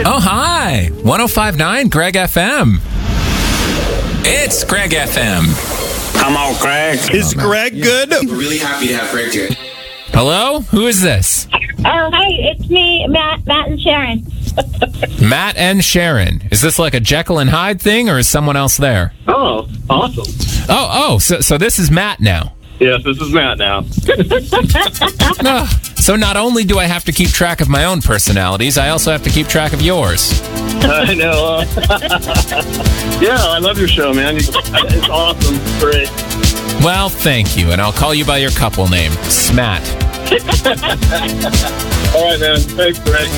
Oh, hi. 105.9 Greg FM. It's Greg FM. Come on, Greg. Is Greg good? We're really happy to have Greg here. Hello? Who is this? Oh, hi, it's me, Matt and Sharon. Matt and Sharon. Is this like a Jekyll and Hyde thing, or is someone else there? Oh, awesome. So this is Matt now. Yes, this is Matt now. So not only do I have to keep track of my own personalities, I also have to keep track of yours. I know. Yeah, I love your show, man. It's awesome. Great. Well, thank you, and I'll call you by your couple name, Smat. All right, man. Thanks, Greg.